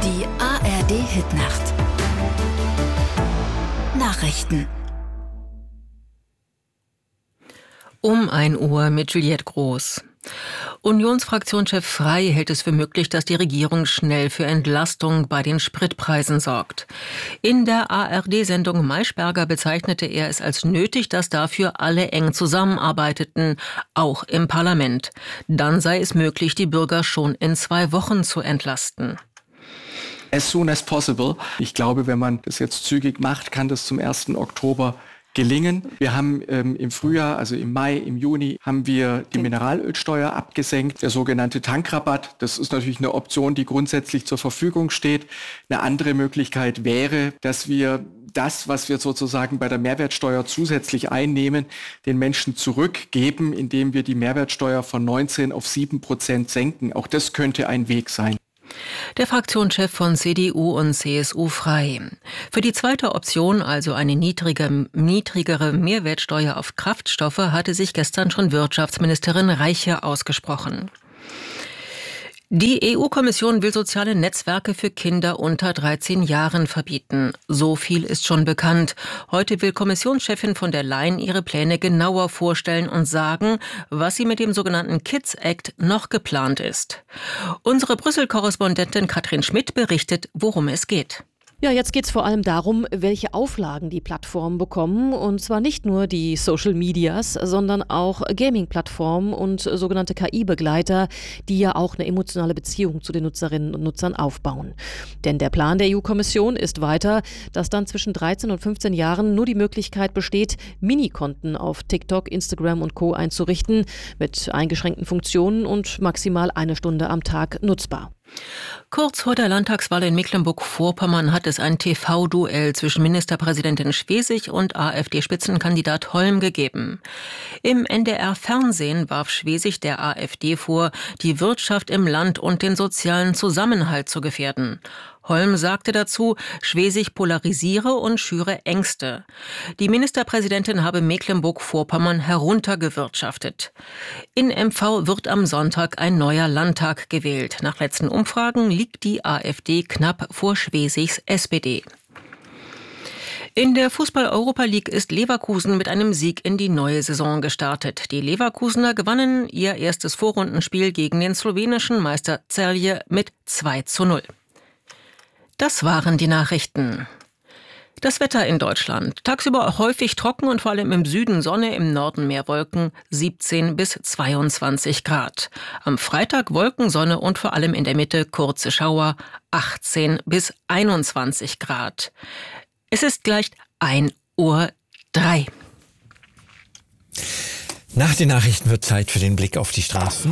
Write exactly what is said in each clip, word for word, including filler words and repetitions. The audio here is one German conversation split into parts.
Die A R D-Hitnacht. Nachrichten. Um ein Uhr mit Juliette Groß. Unionsfraktionschef Frey hält es für möglich, dass die Regierung schnell für Entlastung bei den Spritpreisen sorgt. In der A R D-Sendung Maischberger bezeichnete er es als nötig, dass dafür alle eng zusammenarbeiteten, auch im Parlament. Dann sei es möglich, die Bürger schon in zwei Wochen zu entlasten. As soon as possible. Ich glaube, wenn man das jetzt zügig macht, kann das zum ersten Oktober gelingen. Wir haben ähm, im Frühjahr, also im Mai, im Juni, haben wir die Mineralölsteuer abgesenkt, der sogenannte Tankrabatt. Das ist natürlich eine Option, die grundsätzlich zur Verfügung steht. Eine andere Möglichkeit wäre, dass wir das, was wir sozusagen bei der Mehrwertsteuer zusätzlich einnehmen, den Menschen zurückgeben, indem wir die Mehrwertsteuer von neunzehn auf sieben Prozent senken. Auch das könnte ein Weg sein. Der Fraktionschef von C D U und C S U Frey. Für die zweite Option, also eine niedrige, niedrigere Mehrwertsteuer auf Kraftstoffe, hatte sich gestern schon Wirtschaftsministerin Reiche ausgesprochen. Die E U-Kommission will soziale Netzwerke für Kinder unter dreizehn Jahren verbieten. So viel ist schon bekannt. Heute will Kommissionschefin von der Leyen ihre Pläne genauer vorstellen und sagen, was sie mit dem sogenannten Kids Act noch geplant ist. Unsere Brüssel-Korrespondentin Katrin Schmidt berichtet, worum es geht. Ja, jetzt geht es vor allem darum, welche Auflagen die Plattformen bekommen. Und zwar nicht nur die Social Medias, sondern auch Gaming-Plattformen und sogenannte K I-Begleiter, die ja auch eine emotionale Beziehung zu den Nutzerinnen und Nutzern aufbauen. Denn der Plan der E U-Kommission ist weiter, dass dann zwischen dreizehn und fünfzehn Jahren nur die Möglichkeit besteht, Minikonten auf TikTok, Instagram und Co. einzurichten, mit eingeschränkten Funktionen und maximal eine Stunde am Tag nutzbar. Kurz vor der Landtagswahl in Mecklenburg-Vorpommern hat es ein T V-Duell zwischen Ministerpräsidentin Schwesig und AfD-Spitzenkandidat Holm gegeben. Im N D R-Fernsehen warf Schwesig der AfD vor, die Wirtschaft im Land und den sozialen Zusammenhalt zu gefährden. Holm sagte dazu, Schwesig polarisiere und schüre Ängste. Die Ministerpräsidentin habe Mecklenburg-Vorpommern heruntergewirtschaftet. In M V wird am Sonntag ein neuer Landtag gewählt. Nach letzten Umfragen liegt die AfD knapp vor Schwesigs S P D. In der Fußball-Europa League ist Leverkusen mit einem Sieg in die neue Saison gestartet. Die Leverkusener gewannen ihr erstes Vorrundenspiel gegen den slowenischen Meister Celje mit zwei zu null. Das waren die Nachrichten. Das Wetter in Deutschland. Tagsüber häufig trocken und vor allem im Süden Sonne, im Norden mehr Wolken, siebzehn bis zweiundzwanzig Grad. Am Freitag Wolken, Sonne und vor allem in der Mitte kurze Schauer, achtzehn bis einundzwanzig Grad. Es ist gleich ein Uhr drei. Nach den Nachrichten wird Zeit für den Blick auf die Straßen.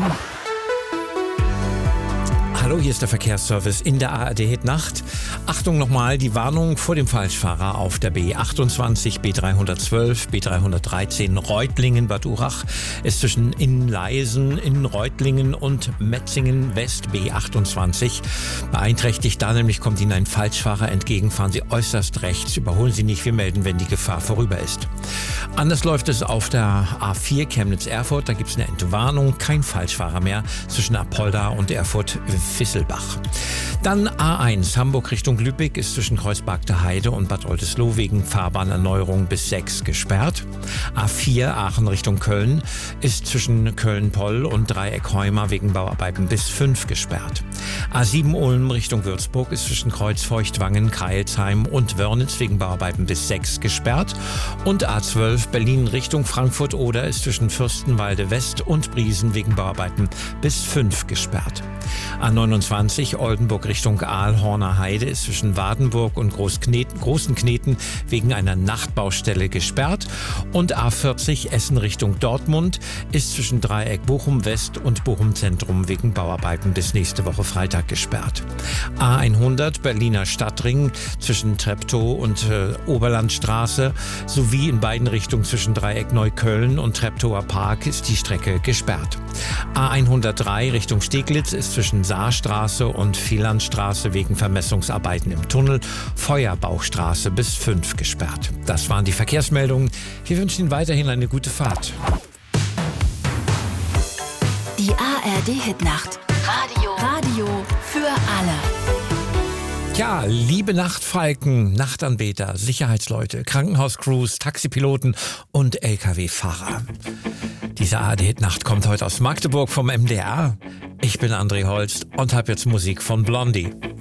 Hallo, hier ist der Verkehrsservice in der A R D-Hitnacht. Achtung nochmal, die Warnung vor dem Falschfahrer auf der B achtundzwanzig, B dreihundertzwölf, B dreihundertdreizehn, Reutlingen-Bad Urach ist zwischen Innleisen, Innreutlingen und Metzingen West B achtundzwanzig beeinträchtigt. Da nämlich kommt Ihnen ein Falschfahrer entgegen, fahren Sie äußerst rechts, überholen Sie nicht, wir melden, wenn die Gefahr vorüber ist. Anders läuft es auf der A vier Chemnitz-Erfurt, da gibt es eine Entwarnung, kein Falschfahrer mehr zwischen Apolda und Erfurt Visselbach. Dann A eins Hamburg Richtung Lübeck ist zwischen Kreuzberg Heide und Bad Oldesloe wegen Fahrbahnerneuerung bis sechs gesperrt. A vier Aachen Richtung Köln ist zwischen Köln-Poll und Dreieck-Heuma wegen Bauarbeiten bis fünf gesperrt. A sieben Ulm Richtung Würzburg ist zwischen Kreuzfeuchtwangen, Kreilsheim und Wörnitz wegen Bauarbeiten bis sechs gesperrt. Und A zwölf Berlin Richtung Frankfurt-Oder ist zwischen Fürstenwalde West und Briesen wegen Bauarbeiten bis fünf gesperrt. A neunundzwanzig Oldenburg Richtung Aalhorner Heide ist zwischen Wadenburg und Großkneten, Großen Kneten wegen einer Nachtbaustelle gesperrt. Und A vierzig Essen Richtung Dortmund ist zwischen Dreieck Bochum West und Bochum Zentrum wegen Bauarbeiten bis nächste Woche Freitag gesperrt. A hundert Berliner Stadtring zwischen Treptow und äh, Oberlandstraße sowie in beiden Richtungen zwischen Dreieck Neukölln und Treptower Park ist die Strecke gesperrt. A hundertdrei Richtung Steglitz ist zwischen Saarstraße und Vierlandstraße wegen Vermessungsarbeiten im Tunnel, Feuerbauchstraße bis fünf gesperrt. Das waren die Verkehrsmeldungen. Wir wünschen Ihnen weiterhin eine gute Fahrt. Die A R D-Hitnacht. Radio. Radio für alle. Ja, liebe Nachtfalken, Nachtanbeter, Sicherheitsleute, Krankenhauscrews, Taxipiloten und L K W-Fahrer. Diese A R D-Hit-Nacht kommt heute aus Magdeburg vom M D R. Ich bin André Holst und habe jetzt Musik von Blondie.